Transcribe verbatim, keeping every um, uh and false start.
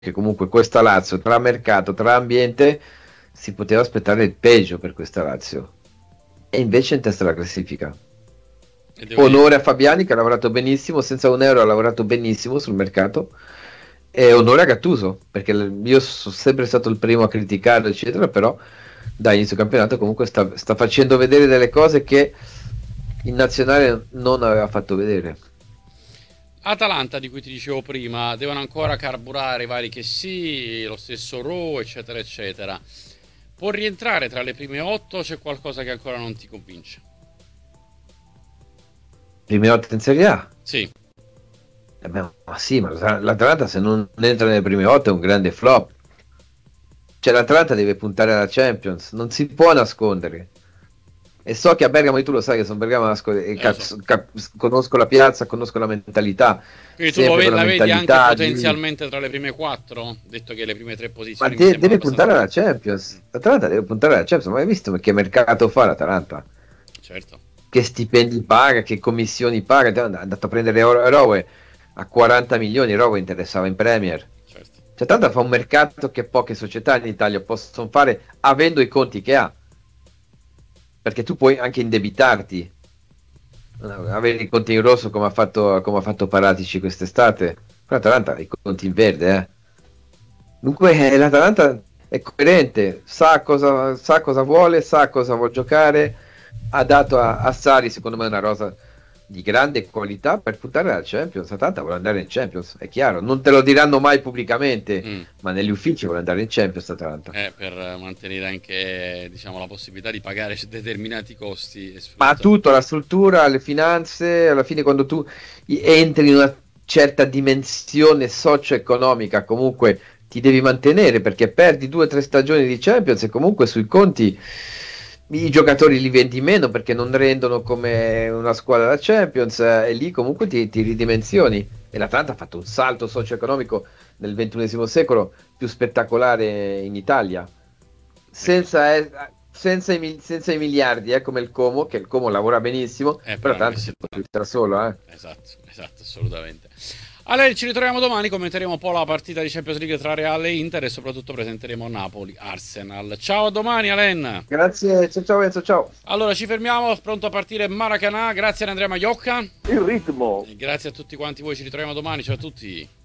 che comunque questa Lazio, tra mercato, tra ambiente, si poteva aspettare il peggio per questa Lazio. E invece è in testa alla classifica. E devo dire, Onore a Fabiani che ha lavorato benissimo, senza un euro ha lavorato benissimo sul mercato. E onore a Gattuso, perché l- io sono sempre stato il primo a criticarlo, eccetera, però da inizio campionato comunque sta, sta facendo vedere delle cose che in nazionale non aveva fatto vedere. Atalanta, di cui ti dicevo prima, devono ancora carburare i vari che sì, lo stesso Raw, eccetera, eccetera. Può rientrare tra le prime otto, c'è qualcosa che ancora non ti convince? Prime otto in Serie A? Sì, Eh beh, ma sì, ma l'At- l'Atalanta se non entra nelle prime otto è un grande flop. Cioè l'Atalanta deve puntare alla Champions, non si può nascondere. E so che a Bergamo, e tu lo sai che sono bergamasco e eh, lo ca- so. ca- conosco la piazza, conosco la mentalità, Quindi tu lo sempre ve- quella la vedi anche mentalità di... potenzialmente tra le prime quattro? Detto che le prime tre Ma posizioni mi de- sembrano deve abbastanza puntare alla chiare. Mm, Champions. L'Atalanta deve puntare alla Champions, ma hai visto che mercato fa l'Atalanta? certo, Che stipendi paga, che commissioni paga? È andato a prendere Ro- Rowe a quaranta milioni, Rowe interessava in Premier. certo. Cioè, tanto fa un mercato che poche società in Italia possono fare avendo i conti che ha, perché tu puoi anche indebitarti, avere i conti in rosso come ha fatto, come ha fatto Paratici quest'estate. Però l'Atalanta ha i conti in verde, eh. Dunque eh, l'Atalanta è coerente, sa cosa, sa cosa vuole, sa cosa vuole giocare. Ha dato a, a Sari, secondo me, una rosa di grande qualità per puntare alla Champions. L'Atalanta vuole andare in Champions, è chiaro. Non te lo diranno mai pubblicamente, Mm. ma negli uffici vuole andare in Champions l'Atalanta. Eh, per mantenere anche, diciamo, la possibilità di pagare determinati costi e Ma sfrutta. tutto, la struttura, le finanze, alla fine quando tu entri in una certa dimensione socio-economica, comunque ti devi mantenere perché perdi due o tre stagioni di Champions e comunque sui conti i giocatori li vendi meno perché non rendono come una squadra da Champions eh, e lì comunque ti, ti ridimensioni. E l'Atalanta ha fatto un salto socio-economico nel ventunesimo secolo più spettacolare in Italia Ecco, senza, eh, senza, i, mil- senza i miliardi, eh, come il Como, che il Como lavora benissimo, eh, però però ne tanto messi si può tanti. da solo, eh. Esatto, esatto, assolutamente. Allora, ci ritroviamo domani, commenteremo un po' la partita di Champions League tra Real e Inter e soprattutto presenteremo Napoli-Arsenal. Ciao, a domani, Alen! Grazie, ciao ciao Enzo, ciao. Allora, ci fermiamo, pronto a partire Maracanã, grazie ad Andrea Maiocca Il ritmo. e grazie a tutti quanti voi, ci ritroviamo domani, ciao a tutti!